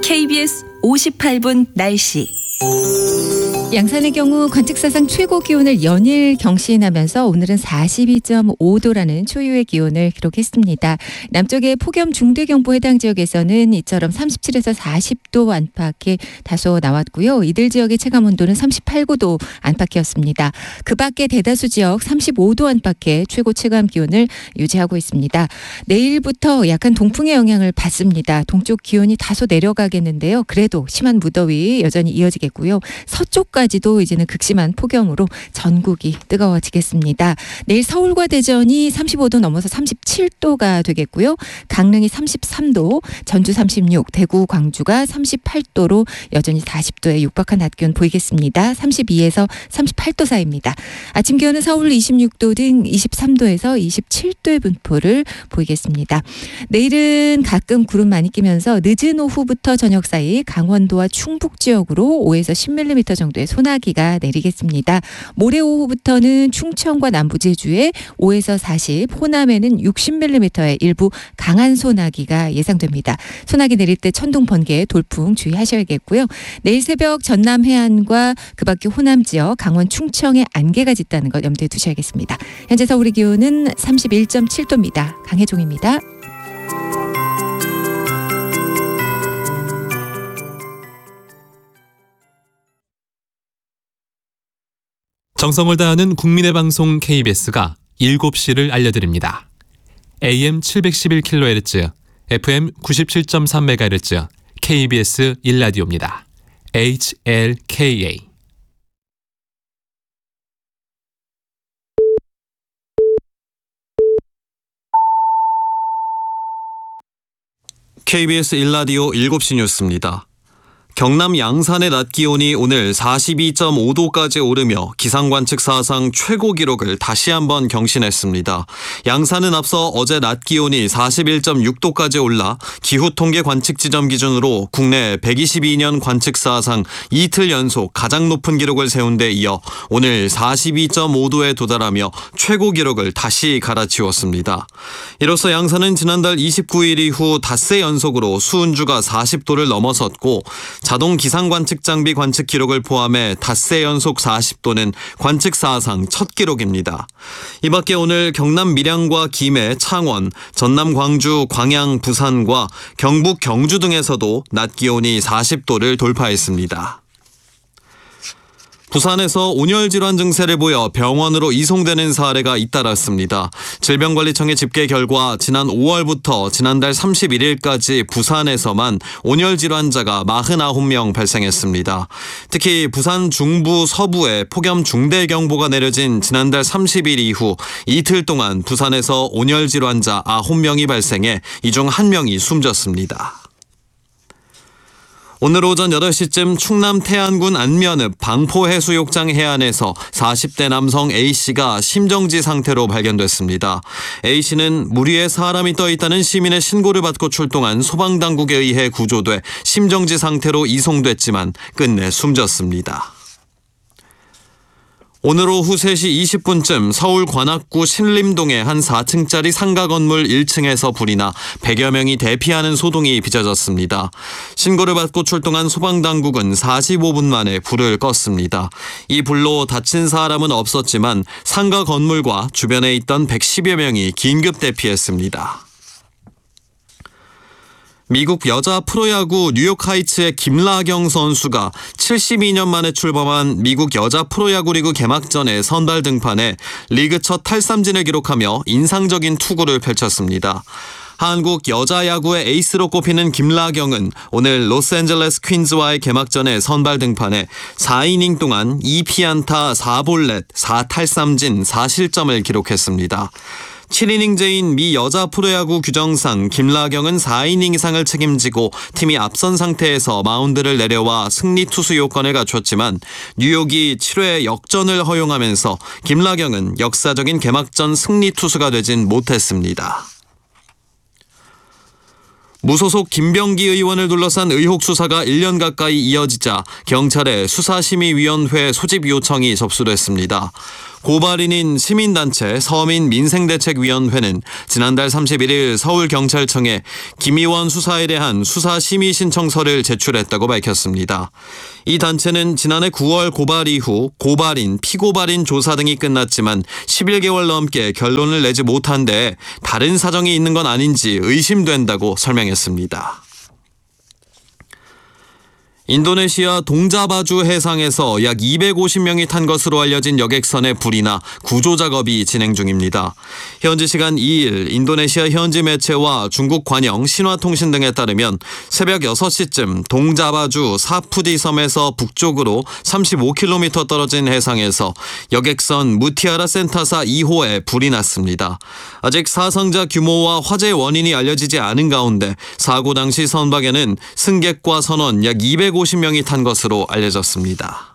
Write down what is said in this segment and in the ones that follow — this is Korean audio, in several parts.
KBS 58분 날씨. 양산의 경우 관측사상 최고 기온을 연일 경신하면서 오늘은 42.5도라는 초유의 기온을 기록했습니다. 남쪽의 폭염 중대경보 해당 지역에서는 이처럼 37에서 40도 안팎이 다소 나왔고요. 이들 지역의 체감온도는 38, 9도 안팎이었습니다. 그 밖에 대다수 지역 35도 안팎의 최고 체감 기온을 유지하고 있습니다. 내일부터 약한 동풍의 영향을 받습니다. 동쪽 기온이 다소 내려가겠는데요. 그래도 심한 무더위 여전히 이어지겠고요. 서쪽까지도 이제는 극심한 폭염으로 전국이 뜨거워지겠습니다. 내일 서울과 대전이 35도 넘어서 37도가 되겠고요. 강릉이 33도, 전주 36, 대구, 광주가 38도로 여전히 40도에 육박한 낮 기온 보이겠습니다. 32에서 38도 사이입니다. 아침 기온은 서울 26도 등 23도에서 27도의 분포를 보이겠습니다. 내일은 가끔 구름 많이 끼면서 늦은 오후부터 저녁 사이 강원도와 충북 지역으로 5에서 10mm 정도의 소나기가 내리겠습니다. 모레 오후부터는 충청과 남부 제주에 5에서 40, 호남에는 60mm의 일부 강한 소나기가 예상됩니다. 소나기 내릴 때 천둥, 번개, 돌풍 주의하셔야겠고요. 내일 새벽 전남 해안과 그 밖에 호남 지역, 강원 충청에 안개가 짙다는 것 염두에 두셔야겠습니다. 현재 서울의 기온은 31.7도입니다. 강혜종입니다. 정성을 다하는 국민의 방송 KBS가 7시를 알려드립니다. AM 711kHz, FM 97.3MHz, KBS 1라디오입니다. HLKA. KBS 1라디오 7시 뉴스입니다. 경남 양산의 낮 기온이 오늘 42.5도까지 오르며 기상관측 사상 최고 기록을 다시 한번 경신했습니다. 양산은 앞서 어제 낮 기온이 41.6도까지 올라 기후통계 관측 지점 기준으로 국내 122년 관측 사상 이틀 연속 가장 높은 기록을 세운 데 이어 오늘 42.5도에 도달하며 최고 기록을 다시 갈아치웠습니다. 이로써 양산은 지난달 29일 이후 닷새 연속으로 수은주가 40도를 넘어섰고 자동 기상관측 장비 관측 기록을 포함해 닷새 연속 40도는 관측 사상 첫 기록입니다. 이 밖에 오늘 경남 밀양과 김해, 창원, 전남 광주, 광양, 부산과 경북 경주 등에서도 낮 기온이 40도를 돌파했습니다. 부산에서 온열 질환 증세를 보여 병원으로 이송되는 사례가 잇따랐습니다. 질병관리청의 집계 결과 지난 5월부터 지난달 31일까지 부산에서만 온열 질환자가 49명 발생했습니다. 특히 부산 중부 서부에 폭염 중대경보가 내려진 지난달 30일 이후 이틀 동안 부산에서 온열 질환자 9명이 발생해 이 중 1명이 숨졌습니다. 오늘 오전 8시쯤 충남 태안군 안면읍 방포해수욕장 해안에서 40대 남성 A씨가 심정지 상태로 발견됐습니다. A씨는 물 위에 사람이 떠 있다는 시민의 신고를 받고 출동한 소방당국에 의해 구조돼 심정지 상태로 이송됐지만 끝내 숨졌습니다. 오늘 오후 3시 20분쯤 서울 관악구 신림동의 한 4층짜리 상가 건물 1층에서 불이 나 100여 명이 대피하는 소동이 빚어졌습니다. 신고를 받고 출동한 소방당국은 45분 만에 불을 껐습니다. 이 불로 다친 사람은 없었지만 상가 건물과 주변에 있던 110여 명이 긴급 대피했습니다. 미국 여자 프로야구 뉴욕 하이츠의 김라경 선수가 72년 만에 출범한 미국 여자 프로야구 리그 개막전에 선발 등판해 리그 첫 탈삼진을 기록하며 인상적인 투구를 펼쳤습니다. 한국 여자 야구의 에이스로 꼽히는 김라경은 오늘 로스앤젤레스 퀸즈와의 개막전에 선발 등판해 4이닝 동안 2피안타 4볼넷 4탈삼진 4실점을 기록했습니다. 7이닝제인 미 여자 프로야구 규정상 김라경은 4이닝 이상을 책임지고 팀이 앞선 상태에서 마운드를 내려와 승리 투수 요건을 갖췄지만 뉴욕이 7회 역전을 허용하면서 김라경은 역사적인 개막전 승리 투수가 되진 못했습니다. 무소속 김병기 의원을 둘러싼 의혹 수사가 1년 가까이 이어지자 경찰의 수사심의위원회 소집 요청이 접수됐습니다. 고발인인 시민단체 서민민생대책위원회는 지난달 31일 서울경찰청에 김의원 수사에 대한 수사심의신청서를 제출했다고 밝혔습니다. 이 단체는 지난해 9월 고발 이후 고발인, 피고발인 조사 등이 끝났지만 11개월 넘게 결론을 내지 못한 데 다른 사정이 있는 건 아닌지 의심된다고 설명했습니다. 인도네시아 동자바주 해상에서 약 250명이 탄 것으로 알려진 여객선의 불이나 구조 작업이 진행 중입니다. 현지 시간 2일 인도네시아 현지 매체와 중국 관영 신화통신 등에 따르면 새벽 6시쯤 동자바주 사푸디 섬에서 북쪽으로 35km 떨어진 해상에서 여객선 무티아라 센타사 2호에 불이 났습니다. 아직 사상자 규모와 화재 원인이 알려지지 않은 가운데 사고 당시 선박에는 승객과 선원 약 250명이 탄 것으로 알려졌습니다.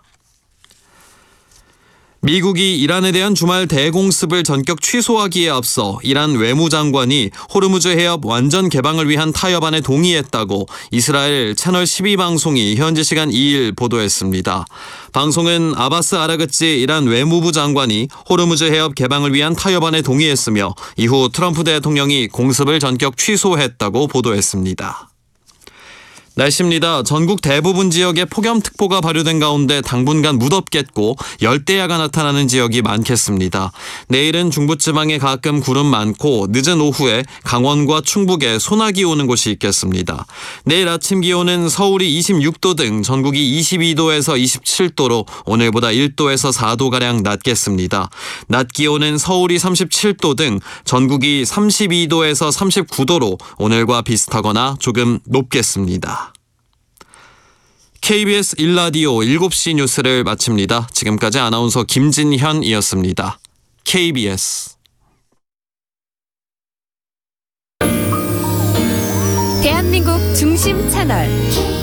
미국이 이란에 대한 주말 대공습을 전격 취소하기에 앞서 이란 외무장관이 호르무즈 해협 완전 개방을 위한 타협안에 동의했다고 이스라엘 채널 12방송이 현지 시간 2일 보도했습니다. 방송은 아바스 아라그치 이란 외무부 장관이 호르무즈 해협 개방을 위한 타협안에 동의했으며 이후 트럼프 대통령이 공습을 전격 취소했다고 보도했습니다. 날씨입니다. 전국 대부분 지역에 폭염특보가 발효된 가운데 당분간 무덥겠고 열대야가 나타나는 지역이 많겠습니다. 내일은 중부지방에 가끔 구름 많고 늦은 오후에 강원과 충북에 소나기 오는 곳이 있겠습니다. 내일 아침 기온은 서울이 26도 등 전국이 22도에서 27도로 오늘보다 1도에서 4도가량 낮겠습니다. 낮 기온은 서울이 37도 등 전국이 32도에서 39도로 오늘과 비슷하거나 조금 높겠습니다. KBS 1라디오 7시 뉴스를 마칩니다. 지금까지 아나운서 김진현이었습니다. KBS 대한민국 중심 채널